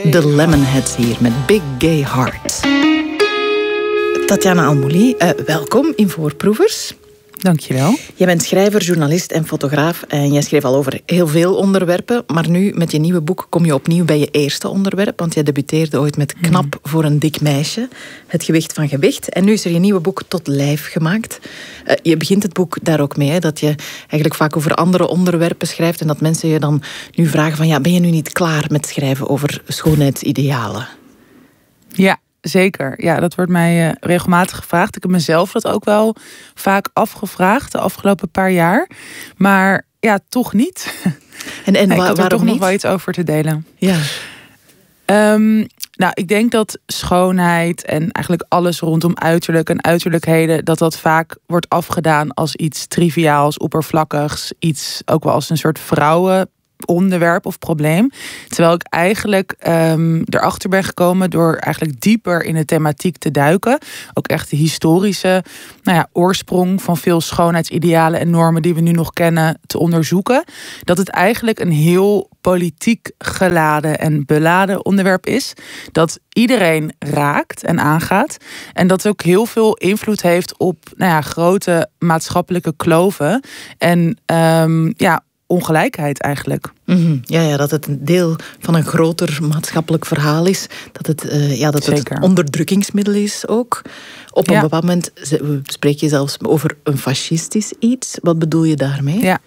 De Lemonheads hier met Big Gay Heart. Tatjana Almouli, welkom in Voorproevers. Dankjewel. Jij bent schrijver, journalist en fotograaf. En jij schreef al over heel veel onderwerpen. Maar nu, met je nieuwe boek, kom je opnieuw bij je eerste onderwerp. Want jij debuteerde ooit met Knap voor een dik meisje. Het gewicht van gewicht. En nu is er je nieuwe boek Tot lijf gemaakt. Je begint het boek daar ook mee. Hè, dat je eigenlijk vaak over andere onderwerpen schrijft. En dat mensen je dan nu vragen van... ja, ben je nu niet klaar met schrijven over schoonheidsidealen? Ja. Zeker, ja, dat wordt mij regelmatig gevraagd. Ik heb mezelf dat ook wel vaak afgevraagd de afgelopen paar jaar. Maar ja, toch niet. En ik had er toch niet? nog wel iets over te delen. Ja. Nou, ik denk dat schoonheid en eigenlijk alles rondom uiterlijk en uiterlijkheden... dat vaak wordt afgedaan als iets triviaals, oppervlakkigs. Iets ook wel als een soort vrouwenonderwerp of probleem. Terwijl ik eigenlijk erachter ben gekomen door eigenlijk dieper in de thematiek te duiken. Ook echt de historische oorsprong van veel schoonheidsidealen en normen die we nu nog kennen te onderzoeken. Dat het eigenlijk een heel politiek geladen en beladen onderwerp is. Dat iedereen raakt en aangaat. En dat ook heel veel invloed heeft op grote maatschappelijke kloven. En ongelijkheid eigenlijk. Mm-hmm. Ja, dat het een deel van een groter maatschappelijk verhaal is. Dat het, het onderdrukkingsmiddel is ook. Op een bepaald moment spreek je zelfs over een fascistisch iets. Wat bedoel je daarmee? Ja.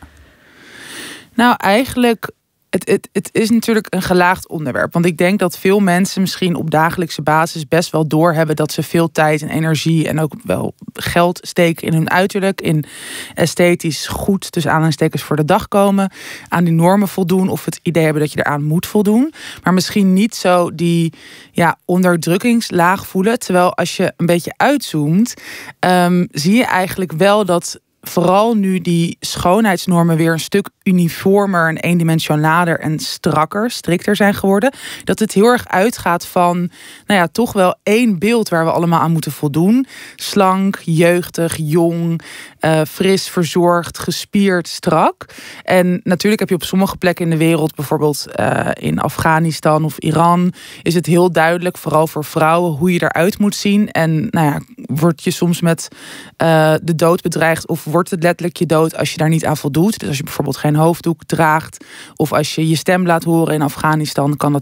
Nou, eigenlijk... Het is natuurlijk een gelaagd onderwerp. Want ik denk dat veel mensen misschien op dagelijkse basis best wel doorhebben dat ze veel tijd en energie en ook wel geld steken in hun uiterlijk. In esthetisch goed, dus aanhalingstekens voor de dag komen. Aan die normen voldoen of het idee hebben dat je eraan moet voldoen. Maar misschien niet zo die onderdrukkingslaag voelen. Terwijl als je een beetje uitzoomt, zie je eigenlijk wel dat... vooral nu die schoonheidsnormen weer een stuk uniformer en eendimensionaler en strikter zijn geworden. Dat het heel erg uitgaat van, toch wel één beeld waar we allemaal aan moeten voldoen. Slank, jeugdig, jong, fris, verzorgd, gespierd, strak. En natuurlijk heb je op sommige plekken in de wereld, bijvoorbeeld in Afghanistan of Iran, is het heel duidelijk, vooral voor vrouwen, hoe je eruit moet zien. En word je soms met de dood bedreigd of wordt het letterlijk je dood als je daar niet aan voldoet. Dus als je bijvoorbeeld geen hoofddoek draagt of als je je stem laat horen in Afghanistan, kan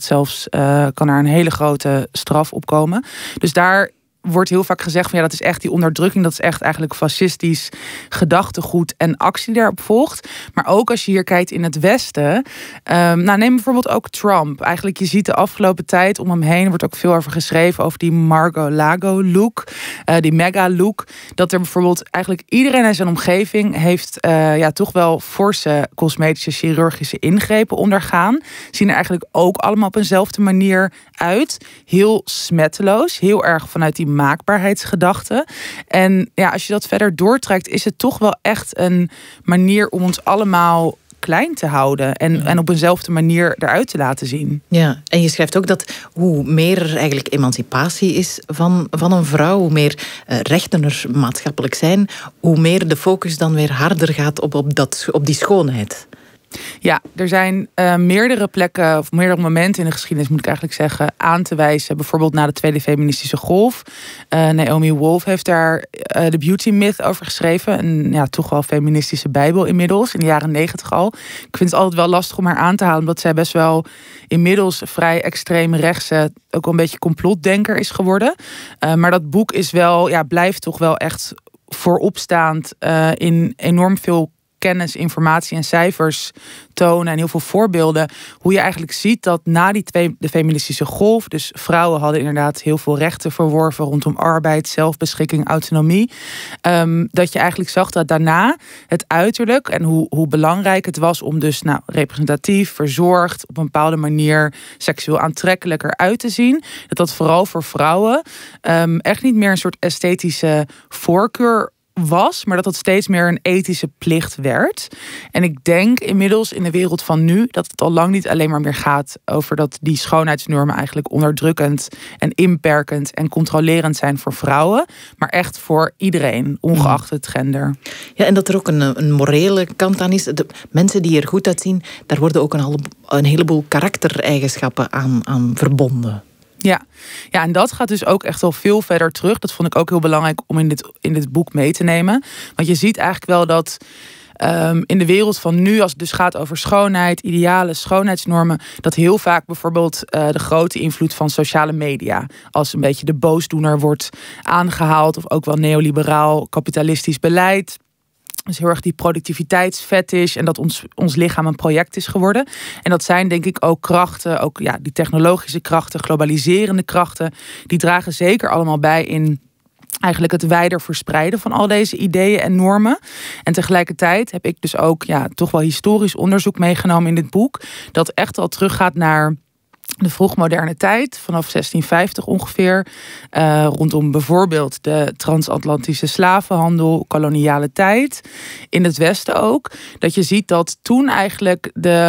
er een hele grote straf op komen. Dus daar wordt heel vaak gezegd van dat is echt die onderdrukking, dat is echt eigenlijk fascistisch gedachtegoed en actie die daarop volgt. Maar ook als je hier kijkt in het Westen, neem bijvoorbeeld ook Trump. Eigenlijk, je ziet de afgelopen tijd om hem heen, er wordt ook veel over geschreven over die Mar-a-Lago look, die mega look, dat er bijvoorbeeld eigenlijk iedereen in zijn omgeving heeft toch wel forse cosmetische chirurgische ingrepen ondergaan. Zien er eigenlijk ook allemaal op eenzelfde manier uit. Heel smetteloos, heel erg vanuit die maakbaarheidsgedachte. En als je dat verder doortrekt, is het toch wel echt een manier om ons allemaal klein te houden en op eenzelfde manier eruit te laten zien. Ja, en je schrijft ook dat hoe meer er eigenlijk emancipatie is van een vrouw, hoe meer rechten er maatschappelijk zijn, hoe meer de focus dan weer harder gaat op die schoonheid. Ja, er zijn meerdere plekken of meerdere momenten in de geschiedenis, moet ik eigenlijk zeggen, aan te wijzen. Bijvoorbeeld na de Tweede Feministische Golf. Naomi Wolf heeft daar de Beauty Myth over geschreven. Een toch wel feministische bijbel inmiddels, in de jaren 90 al. Ik vind het altijd wel lastig om haar aan te halen, omdat zij best wel inmiddels vrij extreem rechtse, ook wel een beetje complotdenker is geworden. Maar dat boek is wel, blijft toch wel echt vooropstaand in enorm veel kennis, informatie en cijfers tonen en heel veel voorbeelden. Hoe je eigenlijk ziet dat na de feministische golf, dus vrouwen hadden inderdaad heel veel rechten verworven rondom arbeid, zelfbeschikking, autonomie. Dat je eigenlijk zag dat daarna het uiterlijk en hoe belangrijk het was om dus representatief, verzorgd, op een bepaalde manier seksueel aantrekkelijker uit te zien. Dat vooral voor vrouwen echt niet meer een soort esthetische voorkeur was, maar dat het steeds meer een ethische plicht werd. En ik denk inmiddels in de wereld van nu dat het al lang niet alleen maar meer gaat over dat die schoonheidsnormen eigenlijk onderdrukkend en inperkend en controlerend zijn voor vrouwen, maar echt voor iedereen, ongeacht het gender. Ja, en dat er ook een morele kant aan is. De mensen die er goed uitzien, daar worden ook een heleboel karaktereigenschappen aan verbonden. Ja, en dat gaat dus ook echt wel veel verder terug. Dat vond ik ook heel belangrijk om in dit boek mee te nemen. Want je ziet eigenlijk wel dat in de wereld van nu, als het dus gaat over schoonheid, idealen, schoonheidsnormen, dat heel vaak bijvoorbeeld de grote invloed van sociale media als een beetje de boosdoener wordt aangehaald, of ook wel neoliberaal kapitalistisch beleid. Dus heel erg die productiviteitsfetish en dat ons lichaam een project is geworden. En dat zijn denk ik ook krachten, ook die technologische krachten, globaliserende krachten, die dragen zeker allemaal bij in eigenlijk het wijder verspreiden van al deze ideeën en normen. En tegelijkertijd heb ik dus ook toch wel historisch onderzoek meegenomen in dit boek, dat echt al teruggaat naar de vroegmoderne tijd, vanaf 1650 ongeveer, rondom bijvoorbeeld de transatlantische slavenhandel, koloniale tijd, in het Westen ook, dat je ziet dat toen eigenlijk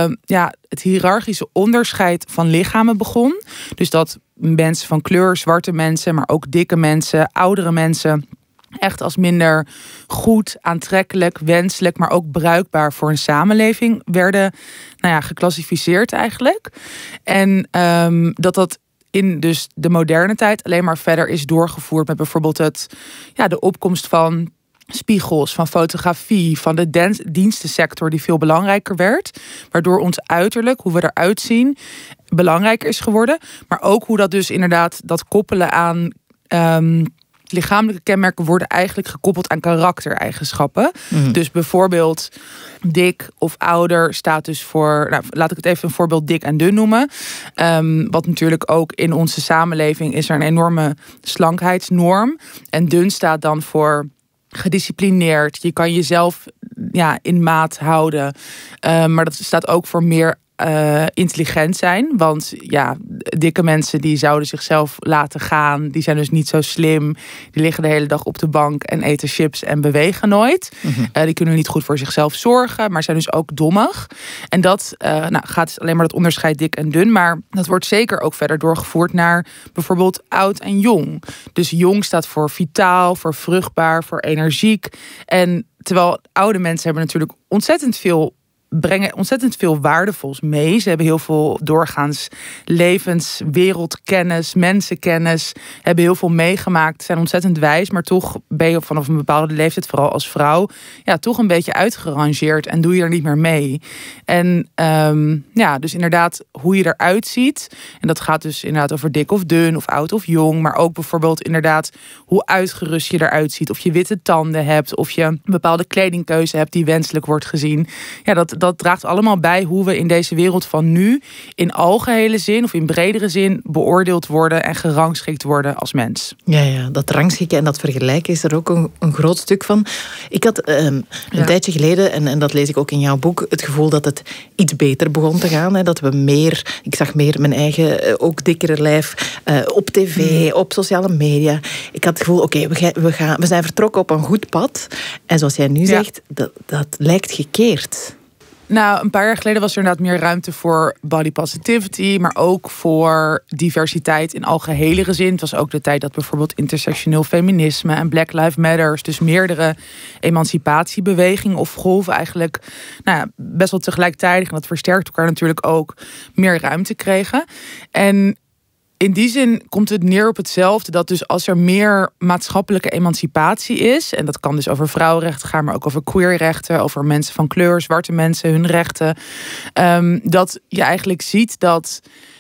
het hiërarchische onderscheid van lichamen begon. Dus dat mensen van kleur, zwarte mensen, maar ook dikke mensen, oudere mensen, echt als minder goed, aantrekkelijk, wenselijk, maar ook bruikbaar voor een samenleving werden geclassificeerd eigenlijk. En dat in dus de moderne tijd alleen maar verder is doorgevoerd met bijvoorbeeld de opkomst van spiegels, van fotografie, van de dienstensector die veel belangrijker werd. Waardoor ons uiterlijk, hoe we eruit zien, belangrijker is geworden. Maar ook hoe dat dus inderdaad dat koppelen aan lichamelijke kenmerken worden eigenlijk gekoppeld aan karaktereigenschappen. Dus bijvoorbeeld dik of ouder staat dus voor, laat ik het even een voorbeeld dik en dun noemen. Wat natuurlijk ook in onze samenleving is er een enorme slankheidsnorm. En dun staat dan voor gedisciplineerd. Je kan jezelf in maat houden. Maar dat staat ook voor meer intelligent zijn. Want dikke mensen die zouden zichzelf laten gaan. Die zijn dus niet zo slim. Die liggen de hele dag op de bank en eten chips en bewegen nooit. Die kunnen niet goed voor zichzelf zorgen, maar zijn dus ook dommig. En dat gaat dus alleen maar dat onderscheid dik en dun. Maar dat wordt zeker ook verder doorgevoerd naar bijvoorbeeld oud en jong. Dus jong staat voor vitaal, voor vruchtbaar, voor energiek. En terwijl oude mensen hebben natuurlijk brengen ontzettend veel waardevols mee. Ze hebben heel veel doorgaans levens, wereldkennis, mensenkennis. Hebben heel veel meegemaakt, zijn ontzettend wijs. Maar toch ben je vanaf een bepaalde leeftijd, vooral als vrouw, toch een beetje uitgerangeerd en doe je er niet meer mee. En dus inderdaad hoe je eruit ziet. En dat gaat dus inderdaad over dik of dun, of oud of jong. Maar ook bijvoorbeeld inderdaad hoe uitgerust je eruit ziet. Of je witte tanden hebt, of je een bepaalde kledingkeuze hebt die wenselijk wordt gezien. Dat draagt allemaal bij hoe we in deze wereld van nu in algehele zin of in bredere zin beoordeeld worden en gerangschikt worden als mens. Ja, dat rangschikken en dat vergelijken is er ook een groot stuk van. Ik had een tijdje geleden, en dat lees ik ook in jouw boek, het gevoel dat het iets beter begon te gaan. Hè, dat ik zag meer mijn eigen, ook dikkere lijf op tv, op sociale media. Ik had het gevoel, we zijn vertrokken op een goed pad. En zoals jij nu zegt, dat lijkt gekeerd. Een paar jaar geleden was er inderdaad meer ruimte voor body positivity, maar ook voor diversiteit in algehele zin. Het was ook de tijd dat bijvoorbeeld intersectioneel feminisme en Black Lives Matter, dus meerdere emancipatiebewegingen of golven eigenlijk best wel tegelijkertijd, en dat versterkt elkaar natuurlijk ook, meer ruimte kregen. En in die zin komt het neer op hetzelfde, dat dus als er meer maatschappelijke emancipatie is, en dat kan dus over vrouwenrechten gaan, maar ook over queerrechten, over mensen van kleur, zwarte mensen, hun rechten, dat je eigenlijk ziet dat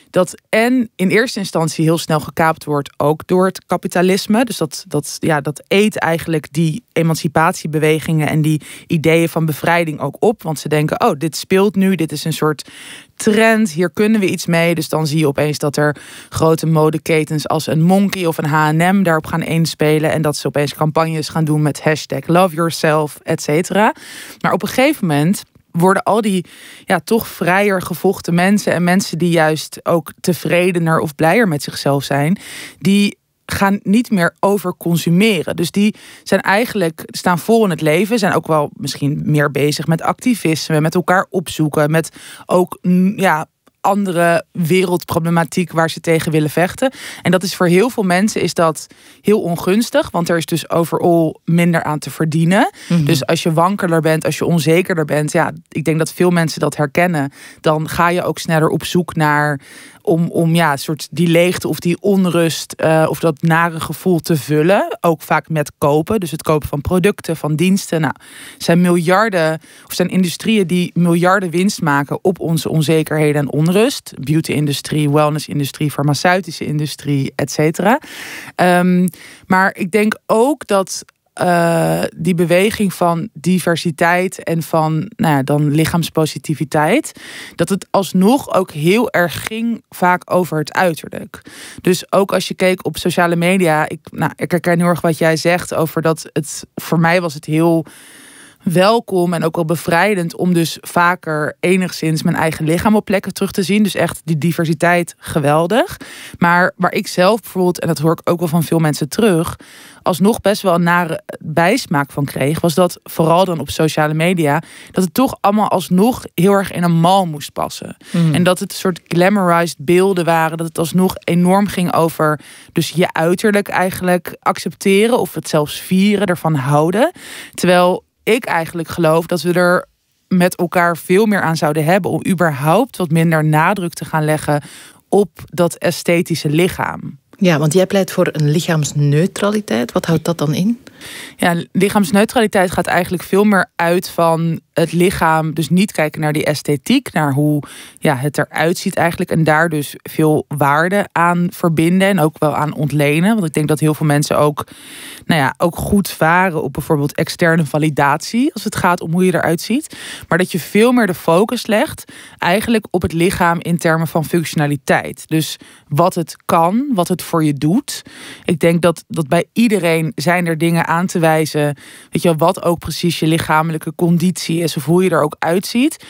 en in eerste instantie heel snel gekaapt wordt, ook door het kapitalisme. Dus dat eet eigenlijk die emancipatiebewegingen en die ideeën van bevrijding ook op. Want ze denken, dit speelt nu, dit is een soort trend, hier kunnen we iets mee. Dus dan zie je opeens dat er grote modeketens als een Monkey of een H&M daarop gaan inspelen. En dat ze opeens campagnes gaan doen met #LoveYourself, et cetera. Maar op een gegeven moment worden al die toch vrijer gevochten mensen en mensen die juist ook tevredener of blijer met zichzelf zijn, die gaan niet meer overconsumeren. Dus die zijn eigenlijk, staan vol in het leven, zijn ook wel misschien meer bezig met activisme, met elkaar opzoeken, met ook andere wereldproblematiek waar ze tegen willen vechten. En dat is voor heel veel mensen is dat heel ongunstig, want er is dus overal minder aan te verdienen. Mm-hmm. Dus als je wankeler bent, als je onzekerder bent, ik denk dat veel mensen dat herkennen, dan ga je ook sneller op zoek naar om soort die leegte of die onrust of dat nare gevoel te vullen. Ook vaak met kopen. Dus het kopen van producten, van diensten. Nou, zijn industrieën die miljarden winst maken op onze onzekerheden en onrust. Beauty-industrie, wellness-industrie, farmaceutische industrie, et cetera. Maar ik denk ook dat die beweging van diversiteit en van dan lichaamspositiviteit, dat het alsnog ook heel erg ging vaak over het uiterlijk. Dus ook als je keek op sociale media, ik herken heel erg wat jij zegt over dat het, voor mij was het heel welkom en ook wel bevrijdend om dus vaker enigszins mijn eigen lichaam op plekken terug te zien. Dus echt die diversiteit geweldig. Maar waar ik zelf bijvoorbeeld, en dat hoor ik ook wel van veel mensen terug, alsnog best wel een nare bijsmaak van kreeg, was dat vooral dan op sociale media, dat het toch allemaal alsnog heel erg in een mal moest passen. Mm. En dat het een soort glamorized beelden waren, dat het alsnog enorm ging over dus je uiterlijk eigenlijk accepteren of het zelfs vieren, ervan houden. Terwijl ik eigenlijk geloof dat we er met elkaar veel meer aan zouden hebben om überhaupt wat minder nadruk te gaan leggen op dat esthetische lichaam. Ja, want jij pleit voor een lichaamsneutraliteit. Wat houdt dat dan in? Ja, lichaamsneutraliteit gaat eigenlijk veel meer uit van het lichaam. Dus niet kijken naar die esthetiek, naar hoe het eruit ziet eigenlijk. En daar dus veel waarde aan verbinden en ook wel aan ontlenen. Want ik denk dat heel veel mensen ook goed varen op bijvoorbeeld externe validatie, als het gaat om hoe je eruit ziet. Maar dat je veel meer de focus legt eigenlijk op het lichaam in termen van functionaliteit. Dus wat het kan, wat het voor je doet. Ik denk dat bij iedereen zijn er dingen aan te wijzen, weet je wel, wat ook precies je lichamelijke conditie is of hoe je er ook uitziet.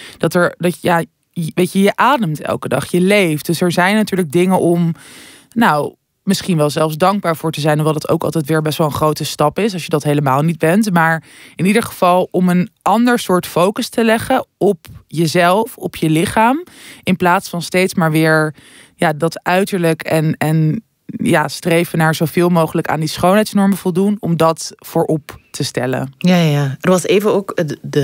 Je ademt elke dag, je leeft. Dus er zijn natuurlijk dingen om, misschien wel zelfs dankbaar voor te zijn, hoewel dat ook altijd weer best wel een grote stap is als je dat helemaal niet bent. Maar in ieder geval om een ander soort focus te leggen op jezelf, op je lichaam, in plaats van steeds maar weer dat uiterlijk en streven naar zoveel mogelijk aan die schoonheidsnormen voldoen, om dat voorop te stellen. Ja. Er was even ook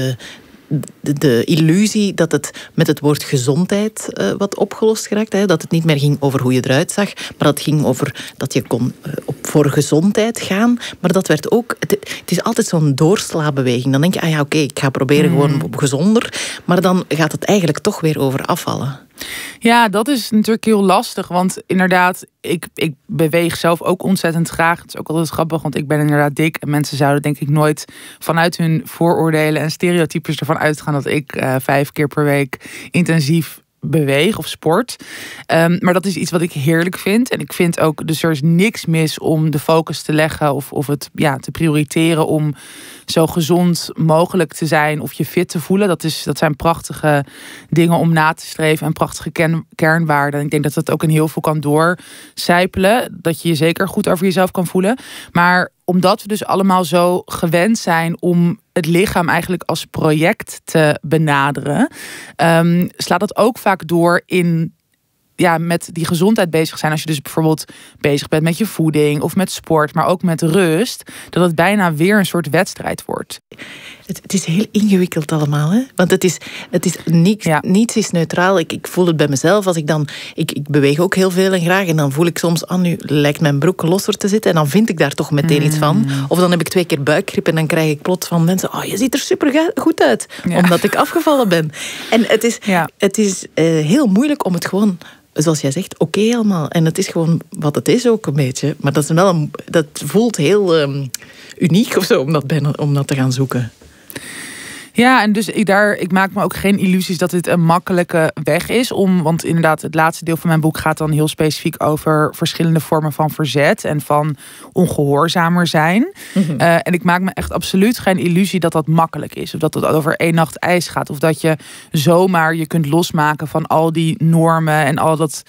de illusie dat het met het woord gezondheid wat opgelost geraakt. Hè? Dat het niet meer ging over hoe je eruit zag, maar dat het ging over dat je kon voor gezondheid gaan. Maar dat werd ook, het is altijd zo'n doorslaabeweging. Dan denk je, ik ga proberen gewoon op gezonder. Maar dan gaat het eigenlijk toch weer over afvallen. Ja, dat is natuurlijk heel lastig. Want inderdaad, ik beweeg zelf ook ontzettend graag. Het is ook altijd grappig, want ik ben inderdaad dik. En mensen zouden denk ik nooit vanuit hun vooroordelen en stereotypes ervan uitgaan dat ik 5 keer per week intensief beweeg of sport. Maar dat is iets wat ik heerlijk vind. En ik vind ook, dus er is niks mis om de focus te leggen of het te prioriteren om zo gezond mogelijk te zijn of je fit te voelen. Dat zijn prachtige dingen om na te streven en prachtige kernwaarden. En ik denk dat dat ook in heel veel kan doorcijpelen. Dat je je zeker goed over jezelf kan voelen. Maar omdat we dus allemaal zo gewend zijn om het lichaam eigenlijk als project te benaderen, slaat dat ook vaak door in met die gezondheid bezig zijn. Als je dus bijvoorbeeld bezig bent met je voeding of met sport, maar ook met rust, dat het bijna weer een soort wedstrijd wordt. Het is heel ingewikkeld allemaal, hè? Want het is niets is neutraal. Ik voel het bij mezelf. Als ik dan, ik beweeg ook heel veel en graag. En dan voel ik soms, nu lijkt mijn broek losser te zitten. En dan vind ik daar toch meteen iets van. Of dan heb ik 2 keer buikgrip en dan krijg ik plots van mensen, je ziet er super goed uit. Ja. Omdat ik afgevallen ben. En het is heel moeilijk om het gewoon, zoals jij zegt, oké allemaal. En het is gewoon wat het is ook een beetje. Maar dat voelt heel uniek of zo om dat te gaan zoeken. Ja, en dus ik maak me ook geen illusies dat dit een makkelijke weg is. Want inderdaad, het laatste deel van mijn boek gaat dan heel specifiek over verschillende vormen van verzet en van ongehoorzamer zijn. Mm-hmm. En ik maak me echt absoluut geen illusie dat dat makkelijk is. Of dat het over 1 nacht ijs gaat. Of dat je zomaar je kunt losmaken van al die normen en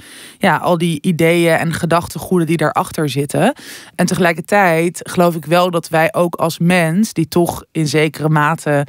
al die ideeën en gedachtegoeden die daarachter zitten. En tegelijkertijd geloof ik wel dat wij ook als mens, die toch in zekere mate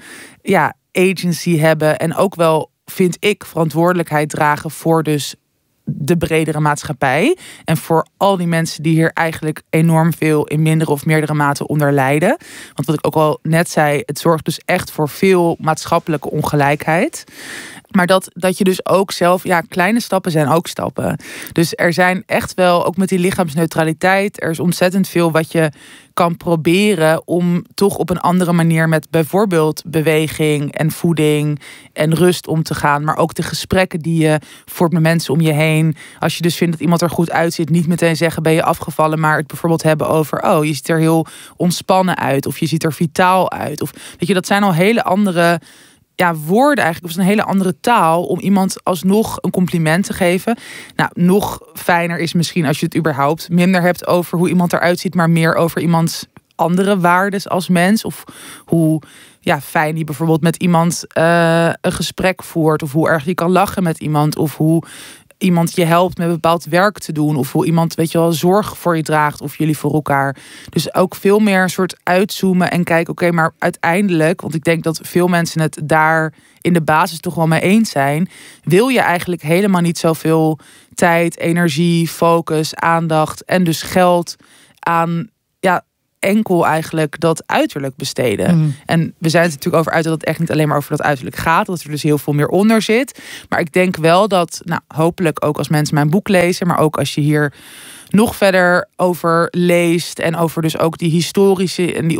agency hebben en ook wel, vind ik, verantwoordelijkheid dragen voor dus de bredere maatschappij. En voor al die mensen die hier eigenlijk enorm veel in mindere of meerdere mate onder lijden. Want wat ik ook al net zei, het zorgt dus echt voor veel maatschappelijke ongelijkheid. Maar dat je dus ook zelf, kleine stappen zijn ook stappen. Dus er zijn echt wel, ook met die lichaamsneutraliteit, er is ontzettend veel wat je kan proberen om toch op een andere manier met bijvoorbeeld beweging en voeding en rust om te gaan. Maar ook de gesprekken die je voert met mensen om je heen. Als je dus vindt dat iemand er goed uitziet, niet meteen zeggen ben je afgevallen, maar het bijvoorbeeld hebben over je ziet er heel ontspannen uit of je ziet er vitaal uit. Of weet je, dat zijn al hele andere woorden eigenlijk, of is een hele andere taal om iemand alsnog een compliment te geven. Nou, nog fijner is misschien als je het überhaupt minder hebt over hoe iemand eruit ziet, maar meer over iemands andere waardes als mens. Of hoe fijn die bijvoorbeeld met iemand een gesprek voert, of hoe erg je kan lachen met iemand, of hoe iemand je helpt met bepaald werk te doen, of hoe iemand, zorg voor je draagt, of jullie voor elkaar. Dus ook veel meer een soort uitzoomen en kijken, oké, maar uiteindelijk, want ik denk dat veel mensen het daar in de basis toch wel mee eens zijn, wil je eigenlijk helemaal niet zoveel tijd, energie, focus, aandacht en dus geld aan enkel eigenlijk dat uiterlijk besteden. Mm. En we zijn het natuurlijk over uit dat het echt niet alleen maar over dat uiterlijk gaat. Dat er dus heel veel meer onder zit. Maar ik denk wel dat, hopelijk ook als mensen mijn boek lezen, maar ook als je hier nog verder over leest en over dus ook die historische en die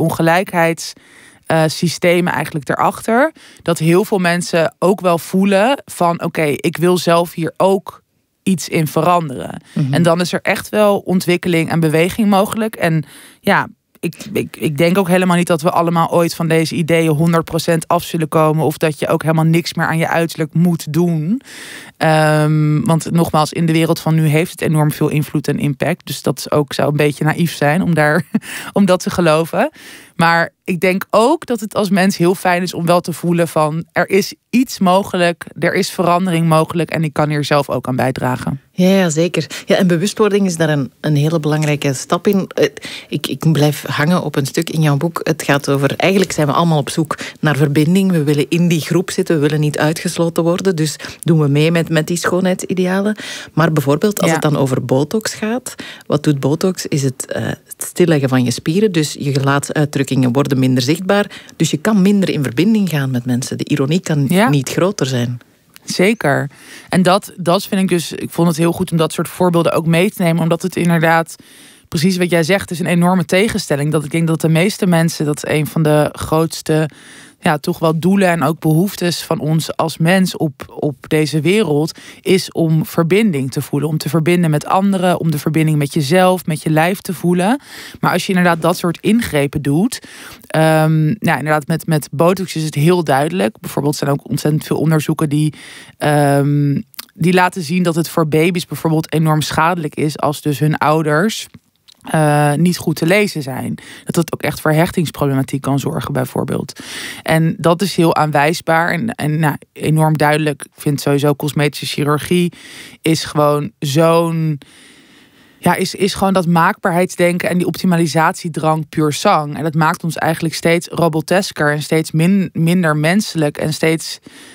ongelijkheidssystemen eigenlijk erachter, dat heel veel mensen ook wel voelen van oké, ik wil zelf hier ook iets in veranderen. Mm-hmm. En dan is er echt wel ontwikkeling en beweging mogelijk. En ik denk ook helemaal niet dat we allemaal ooit van deze ideeën 100% af zullen komen. Of dat je ook helemaal niks meer aan je uiterlijk moet doen. Want nogmaals, in de wereld van nu heeft het enorm veel invloed en impact. Dus dat zou een beetje naïef zijn om dat te geloven. Maar ik denk ook dat het als mens heel fijn is om wel te voelen van er is iets mogelijk, er is verandering mogelijk en ik kan hier zelf ook aan bijdragen. Ja, zeker. Ja, en bewustwording is daar een hele belangrijke stap in. Ik blijf hangen op een stuk in jouw boek. Het gaat over, eigenlijk zijn we allemaal op zoek naar verbinding. We willen in die groep zitten, we willen niet uitgesloten worden. Dus doen we mee met die schoonheidsidealen. Maar bijvoorbeeld als het dan over botox gaat. Wat doet botox? Is het stilleggen van je spieren. Dus je gelaatsuitdrukkingen worden minder zichtbaar. Dus je kan minder in verbinding gaan met mensen. De ironie kan niet groter zijn. Zeker. En dat vind ik dus, ik vond het heel goed om dat soort voorbeelden ook mee te nemen. Omdat het inderdaad, precies wat jij zegt, is een enorme tegenstelling. Dat ik denk dat de meeste mensen, dat is een van de grootste toch wel doelen en ook behoeftes van ons als mens op deze wereld, is om verbinding te voelen. Om te verbinden met anderen, om de verbinding met jezelf, met je lijf te voelen. Maar als je inderdaad dat soort ingrepen doet, inderdaad met botox is het heel duidelijk. Bijvoorbeeld zijn ook ontzettend veel onderzoeken die laten zien dat het voor baby's bijvoorbeeld enorm schadelijk is als dus hun ouders niet goed te lezen zijn. Dat het ook echt voor hechtingsproblematiek kan zorgen bijvoorbeeld. En dat is heel aanwijsbaar en enorm duidelijk. Ik vind sowieso cosmetische chirurgie is gewoon zo'n is gewoon dat maakbaarheidsdenken en die optimalisatiedrang puur sang. En dat maakt ons eigenlijk steeds robotesker en steeds minder menselijk en steeds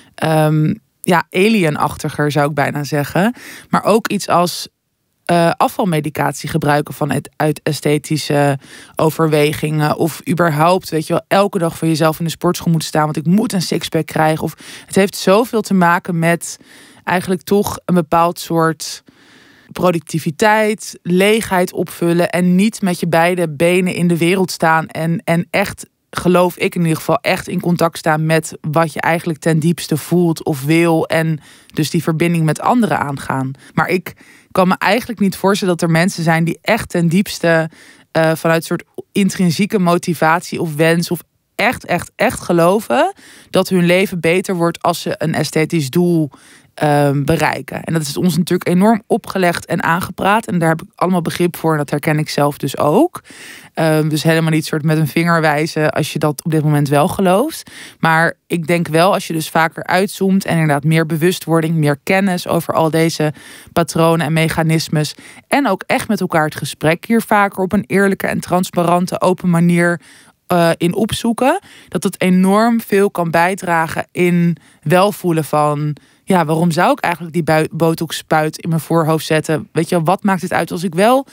alienachtiger, zou ik bijna zeggen. Maar ook iets als afvalmedicatie gebruiken uit esthetische overwegingen. Of überhaupt, elke dag voor jezelf in de sportschool moeten staan, want ik moet een sixpack krijgen. Of het heeft zoveel te maken met eigenlijk toch een bepaald soort productiviteit, leegheid opvullen en niet met je beide benen in de wereld staan en echt, geloof ik in ieder geval, echt in contact staan met wat je eigenlijk ten diepste voelt of wil en dus die verbinding met anderen aangaan. Maar ik kan me eigenlijk niet voorstellen dat er mensen zijn die echt ten diepste vanuit een soort intrinsieke motivatie of wens of echt geloven dat hun leven beter wordt als ze een esthetisch doel bereiken. En dat is ons natuurlijk enorm opgelegd en aangepraat. En daar heb ik allemaal begrip voor. En dat herken ik zelf dus ook. Dus helemaal niet soort met een vinger wijzen als je dat op dit moment wel gelooft. Maar ik denk wel, als je dus vaker uitzoomt en inderdaad meer bewustwording, meer kennis over al deze patronen en mechanismes. En ook echt met elkaar het gesprek hier vaker op een eerlijke en transparante, open manier in opzoeken. Dat het enorm veel kan bijdragen in welvoelen van, ja, waarom zou ik eigenlijk die botox-spuit in mijn voorhoofd zetten? Weet je, wat maakt het uit als ik wel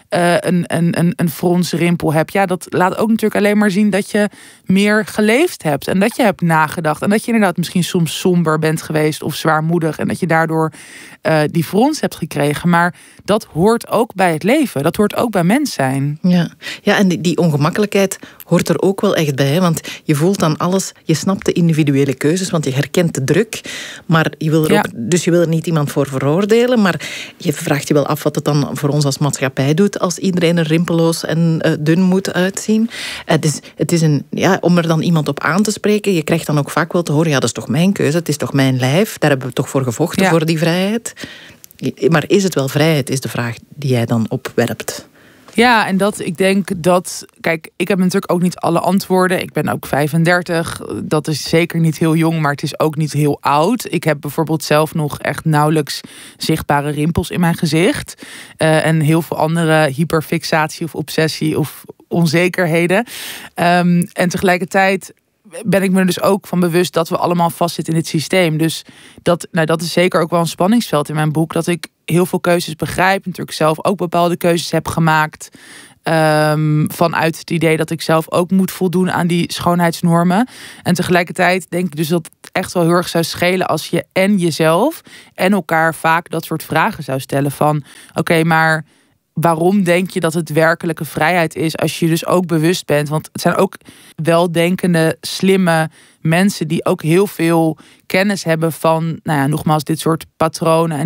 een fronsrimpel heb? Ja, dat laat ook natuurlijk alleen maar zien dat je meer geleefd hebt. En dat je hebt nagedacht. En dat je inderdaad misschien soms somber bent geweest of zwaarmoedig. En dat je daardoor die frons hebt gekregen. Maar dat hoort ook bij het leven. Dat hoort ook bij mens zijn. Ja, en die ongemakkelijkheid hoort er ook wel echt bij. Hè? Want je voelt dan alles, je snapt de individuele keuzes, want je herkent de druk. Maar je wil er ook, dus je wil er niet iemand voor veroordelen. Maar je vraagt je wel af wat het dan voor ons als maatschappij doet als iedereen er rimpelloos en dun moet uitzien. Het is om er dan iemand op aan te spreken, je krijgt dan ook vaak wel te horen, ja, dat is toch mijn keuze, het is toch mijn lijf, daar hebben we toch voor gevochten, voor die vrijheid. Maar is het wel vrijheid, is de vraag die jij dan opwerpt. Ja, en ik denk dat, kijk, ik heb natuurlijk ook niet alle antwoorden. Ik ben ook 35. Dat is zeker niet heel jong, maar het is ook niet heel oud. Ik heb bijvoorbeeld zelf nog echt nauwelijks zichtbare rimpels in mijn gezicht. En heel veel andere hyperfixatie of obsessie of onzekerheden. En tegelijkertijd ben ik me er dus ook van bewust dat we allemaal vastzitten in dit systeem. Dus dat is zeker ook wel een spanningsveld in mijn boek. Dat ik heel veel keuzes begrijp. Natuurlijk zelf ook bepaalde keuzes heb gemaakt. Vanuit het idee dat ik zelf ook moet voldoen aan die schoonheidsnormen. En tegelijkertijd denk ik dus dat het echt wel heel erg zou schelen als je en jezelf en elkaar vaak dat soort vragen zou stellen van oké, maar waarom denk je dat het werkelijke vrijheid is als je dus ook bewust bent? Want het zijn ook weldenkende, slimme mensen die ook heel veel kennis hebben van, nogmaals, dit soort patronen.